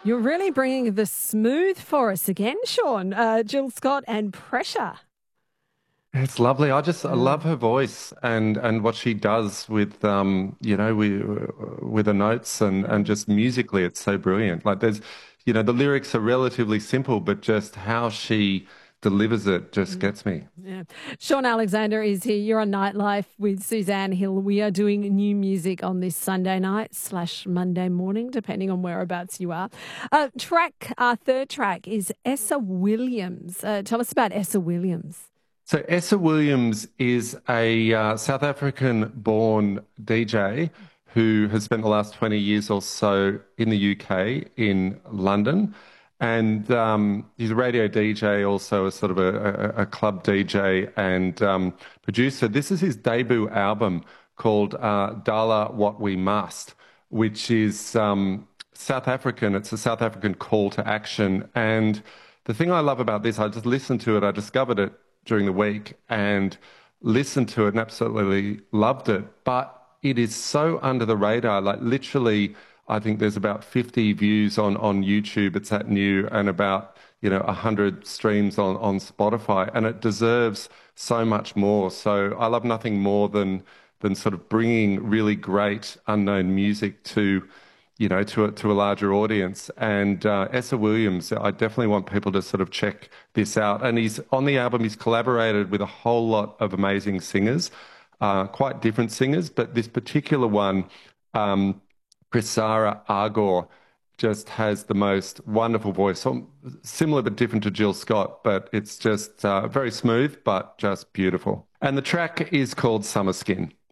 You're really bringing the smooth for us again, Sean. Jill Scott and Pressure. It's lovely. I Uh, love her voice and what she does with with the notes and just musically it's so brilliant. Like there's the lyrics are relatively simple, but just how she delivers it just mm, gets me. yeah. Sean Alexander is here. You're on Nightlife with Suzanne Hill. We are doing new music on this Sunday night/Monday morning, depending on whereabouts you are. Our third track is Essa Williams. Tell us about Essa Williams. So Essa Williams is a South African-born DJ who has spent the last 20 years or so in the UK, in London. And he's a radio DJ, also a sort of a club DJ and producer. This is his debut album called Dala What We Must, which is South African. It's a South African call to action. And the thing I love about this, I just listened to it, I discovered it during the week and listened to it and absolutely loved it. But it is so under the radar. Like literally, I think there's about 50 views on YouTube. It's that new, and about 100 streams on Spotify, and it deserves so much more. So I love nothing more than sort of bringing really great unknown music to to a larger audience. And Essa Williams, I definitely want people to sort of check this out. And he's on the album, he's collaborated with a whole lot of amazing singers, quite different singers, but this particular one, Prisara Agor, just has the most wonderful voice. Similar but different to Jill Scott, but it's just very smooth, but just beautiful. And the track is called Summer Skin.